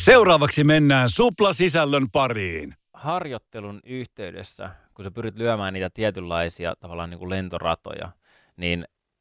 Seuraavaksi mennään Supla-sisällön pariin. Harjoittelun yhteydessä, kun sä pyrit lyömään niitä tietynlaisia tavallaan niin kuin lentoratoja, niin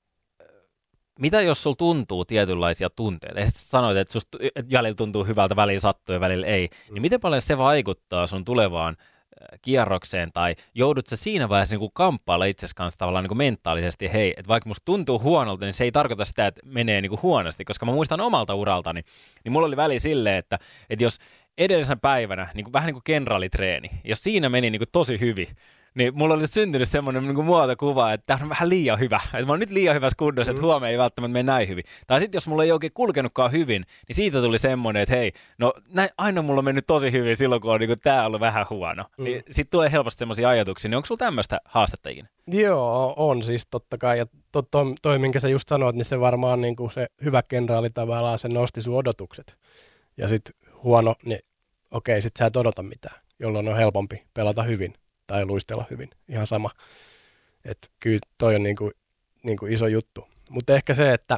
mitä jos sulla tuntuu tietynlaisia tunteita? Ja sitten sanoit, että välillä tuntuu hyvältä, välillä sattuu ja välillä ei. Niin miten paljon se vaikuttaa sun tulevaan kierrokseen, tai joudut sä siinä vaiheessa niin kuin kamppailla itsesi kanssa tavallaan niin kuin mentaalisesti, hei, että vaikka musta tuntuu huonolta, niin se ei tarkoita sitä, että menee niin kuin huonosti, koska mä muistan omalta uraltani, niin mulla oli väli silleen, että jos edellisenä päivänä, niin kuin, vähän niin kuin kenraalitreeni, jos siinä meni niin kuin tosi hyvin, niin mulla oli syntynyt semmoinen niin kuin muotokuva, että tämä on vähän liian hyvä, että mä oon nyt liian hyvässä kunnossa, että huomenna ei välttämättä mene näin hyvin. Tai sitten jos mulla ei oikein kulkenutkaan hyvin, niin siitä tuli semmoinen, että hei, no aina mulla on mennyt tosi hyvin silloin, kun on niin kuin tää ollut vähän huono. Niin sitten tulee helposti semmoisia ajatuksia, niin onko sulla tämmöistä haastetta ikinä? Joo, on siis totta kai. Ja toi, minkä sä just sanoit, niin se varmaan niin kuin se hyvä kenraali tavallaan, se nosti sun odotukset. Ja sitten huono, niin okei, sit sä et odota mitään, jolloin on helpompi pelata hyvin tai luistella hyvin. Ihan sama. Että kyllä toi on niin kuin iso juttu. Mutta ehkä se, että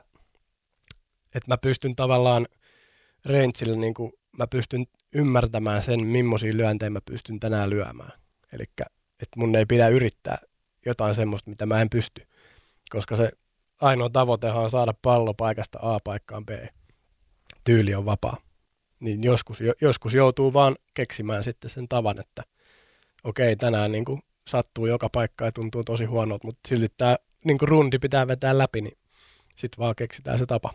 mä pystyn tavallaan rangeillä, niin kuin mä pystyn ymmärtämään sen, millaisia lyöntejä mä pystyn tänään lyömään. Elikkä, että mun ei pidä yrittää jotain semmoista, mitä mä en pysty. Koska se ainoa tavoitehan on saada pallo paikasta A paikkaan B. Tyyli on vapaa. Niin joskus joutuu vaan keksimään sitten sen tavan, että okei, tänään niin kuin sattuu joka paikka ja tuntuu tosi huonolta, mutta silti tämä niin kuin rundi pitää vetää läpi, niin sitten vaan keksitään se tapa.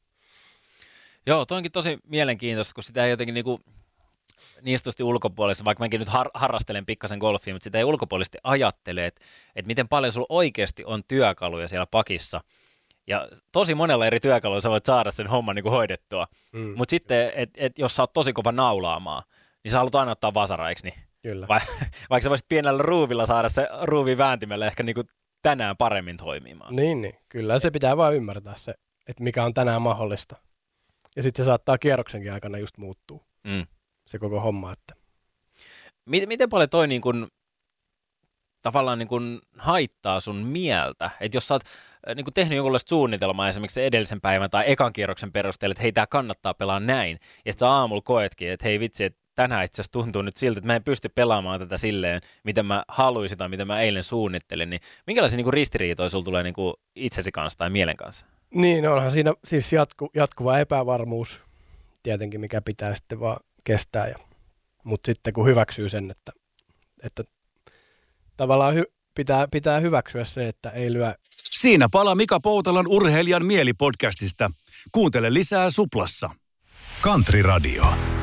Joo, toi onkin tosi mielenkiintoista, kun sitä ei jotenkin niinku niistusti ulkopuolisesti, vaikka mäkin nyt harrastelen pikkasen golfia, mutta sitä ei ulkopuolisesti ajattele, että miten paljon sulla oikeasti on työkaluja siellä pakissa. Ja tosi monella eri työkaluilla sä voit saada sen homman niin kuin hoidettua. Mutta sitten, jos sä oot tosi kova naulaamaan, niin sä haluat aina ottaa vasara, eikö niin? Kyllä. Vaikka sä voisit pienellä ruuvilla saada se ruuvin vääntimellä ehkä niin kuin tänään paremmin toimimaan. Niin. Kyllä se pitää vaan ymmärtää se, että mikä on tänään mahdollista. Ja sitten se saattaa kierroksenkin aikana just muuttua. Se koko homma. Että. Miten paljon toi niin kuin tavallaan niin kuin haittaa sun mieltä, että jos sä oot niin kuin tehnyt jonkunlaista suunnitelmaa esimerkiksi edellisen päivän tai ekan kierroksen perusteella, että hei, tää kannattaa pelaa näin, ja sitten sä aamulla koetkin, että hei vitsi, että tänään itse asiassa tuntuu nyt siltä, että mä en pysty pelaamaan tätä silleen, miten mä haluaisin tai mitä mä eilen suunnittelin, niin minkälaisia niin kuin ristiriitoja sulla tulee niin kuin itsesi kanssa tai mielen kanssa? Niin, onhan siinä siis jatkuva epävarmuus tietenkin, mikä pitää sitten vaan kestää, mutta sitten kun hyväksyy sen, että tavallaan pitää hyväksyä se, että ei lyö. Siinä palaa Mika Poutalan Urheilijan mieli -podcastista. Kuuntele lisää Suplassa. Country Radio.